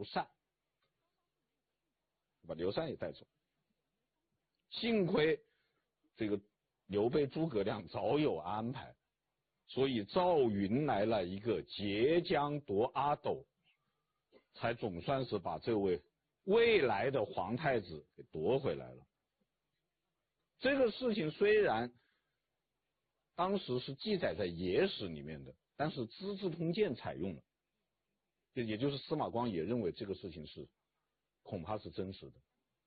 禅，把刘禅也带走。幸亏这个刘备诸葛亮早有安排，所以赵云来了一个截江夺阿斗，才总算是把这位未来的皇太子给夺回来了。这个事情虽然当时是记载在野史里面的，但是《资治通鉴》采用了，也就是司马光也认为这个事情是恐怕是真实的。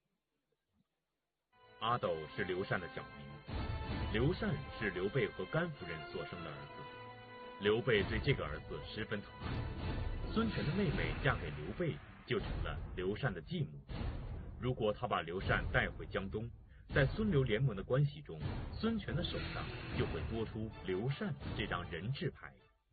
阿斗是刘禅的小名，刘禅是刘备和甘夫人所生的儿子，刘备对这个儿子十分疼爱。孙权的妹妹嫁给刘备，就成了刘禅的继母。如果他把刘禅带回江东，在孙刘联盟的关系中，孙权的手上就会多出刘禅这张人质牌。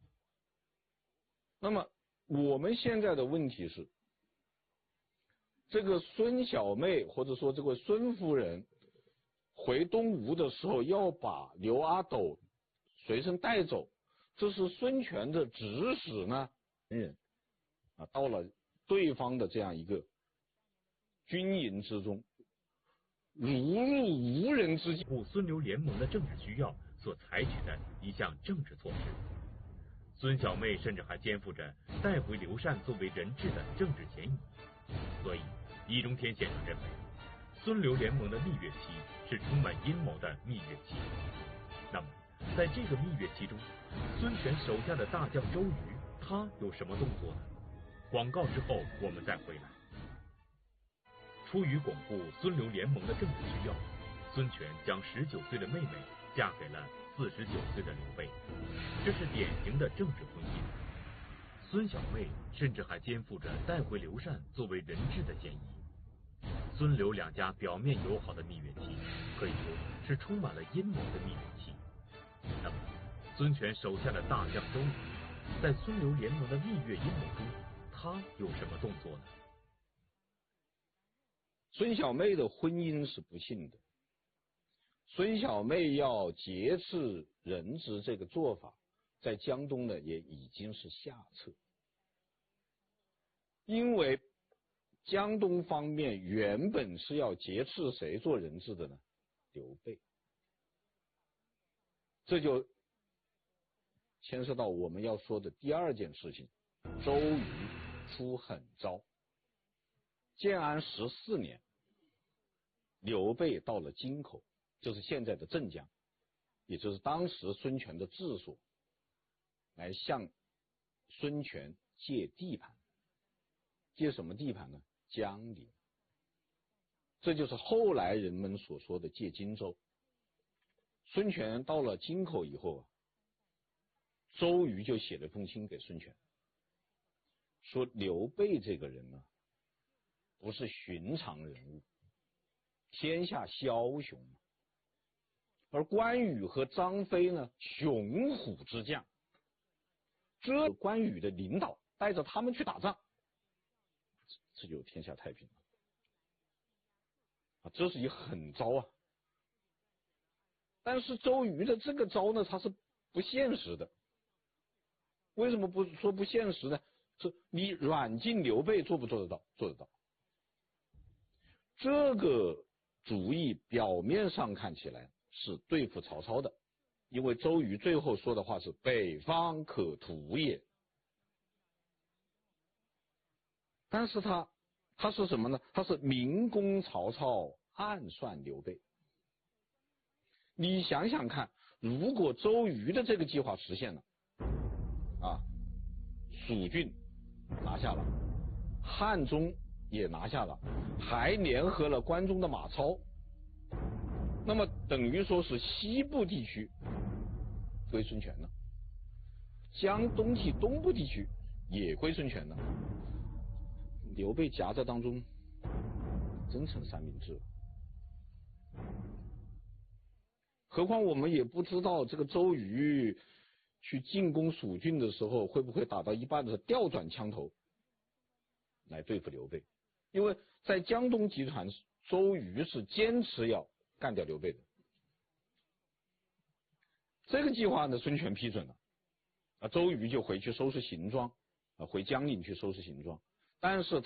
那么我们现在的问题是，这个孙小妹或者说这个孙夫人回东吴的时候要把刘阿斗随身带走，这是孙权的指使呢？人到了对方的这样一个军营之中，如入无人之境， 护孙刘联盟的政治需要所采取的一项政治措施。孙小妹甚至还肩负着带回刘禅作为人质的政治嫌疑，所以易中天先生认为，孙刘联盟的蜜月期是充满阴谋的蜜月期。那么，在这个蜜月期中，孙权手下的大将周瑜，他有什么动作呢？广告之后我们再回来。出于巩固孙刘联盟的政治需要，孙权将19岁的妹妹嫁给了49岁的刘备，这是典型的政治婚姻。孙小妹甚至还肩负着带回刘禅作为人质的嫌疑。孙刘两家表面友好的蜜月期，可以说是充满了阴谋的蜜月期。那么，孙权手下的大将周瑜，在孙刘联盟的蜜月阴谋中，他有什么动作呢？ 孙小妹的婚姻是不幸的，孙小妹要劫持人质这个做法，在江东呢也已经是下策，因为江东方面原本是要劫持谁做人质的呢？刘备。这就牵涉到我们要说的第二件事情，周瑜出狠招。建安14年，刘备到了京口，就是现在的镇江，也就是当时孙权的治所，来向孙权借地盘。借什么地盘呢？江陵。这就是后来人们所说的借荆州。孙权到了京口以后周瑜就写了封信给孙权，说刘备这个人不是寻常人物，天下枭雄，而关羽和张飞呢，雄虎之将，这关羽的领导带着他们去打仗，这就天下太平了这是一狠招但是周瑜的这个招呢，他是不现实的。为什么不说不现实呢？是你软禁刘备做不做得到？做得到。这个主意表面上看起来是对付曹操的，因为周瑜最后说的话是北方可图也。但是他是什么呢？他是明攻曹操，暗算刘备。你想想看，如果周瑜的这个计划实现了蜀郡拿下了，汉中也拿下了，还联合了关中的马超，那么等于说是西部地区归孙权了，江东体东部地区也归孙权了，刘备夹在当中，真成三明治了。何况我们也不知道这个周瑜去进攻蜀郡的时候，会不会打到一半的时候调转枪头来对付刘备，因为在江东集团，周瑜是坚持要干掉刘备的。这个计划呢，孙权批准了，周瑜就回去收拾行装，回江陵去收拾行装，但是